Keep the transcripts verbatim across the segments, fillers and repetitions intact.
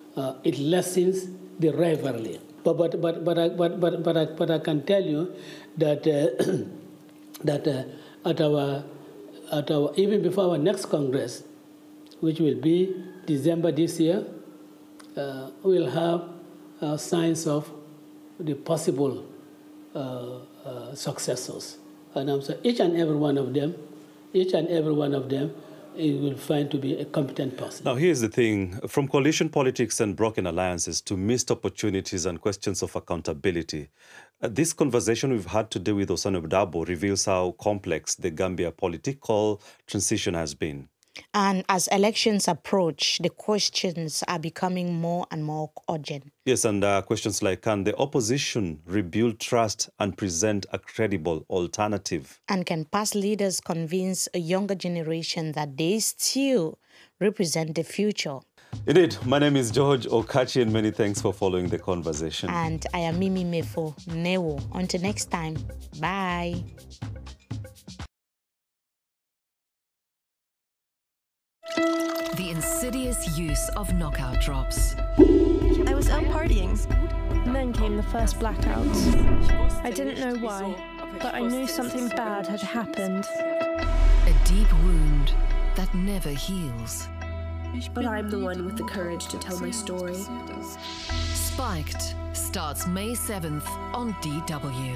uh, it lessens the rivalry. But but but but I, but but but I, but I can tell you that uh, that uh, at our at our even before our next Congress, which will be December this year, uh, we'll have uh, signs of the possible uh, uh, successors, and I'm saying each and every one of them, each and every one of them. You will find to be a competent person. Now, here's the thing. From coalition politics and broken alliances to missed opportunities and questions of accountability, uh, this conversation we've had today with Osanuoh Dabo reveals how complex the Gambia political transition has been. And as elections approach, the questions are becoming more and more urgent. Yes, and uh, questions like, can the opposition rebuild trust and present a credible alternative? And can past leaders convince a younger generation that they still represent the future? Indeed. My name is George Okachi, and many thanks for following the conversation. And I am Mimi Mefo Newo. Until next time, bye. The insidious use of knockout drops. I was out partying, and then came the first blackouts. I didn't know why, but I knew something bad had happened. A deep wound that never heals. But I'm the one with the courage to tell my story. Spiked starts May seventh on D W.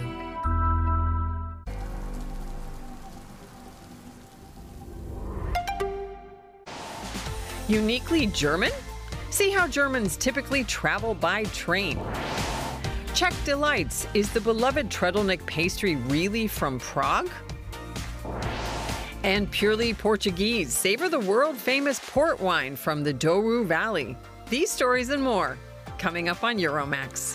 Uniquely German? See how Germans typically travel by train. Czech Delights, is the beloved Tredelnik pastry really from Prague? And Purely Portuguese, savor the world-famous port wine from the Douro Valley. These stories and more, coming up on Euromax.